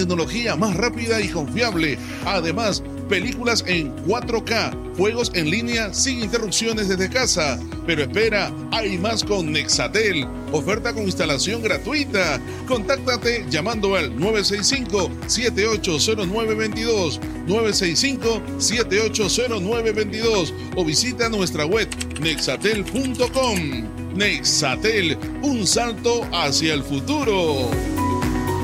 tecnología más rápida y confiable. Además, películas en 4K, juegos en línea sin interrupciones desde casa. Pero espera, hay más con Nexatel. Oferta con instalación gratuita. Contáctate llamando al 965-780922, 965-780922 o visita nuestra web nexatel.com. Nexatel, un salto hacia el futuro.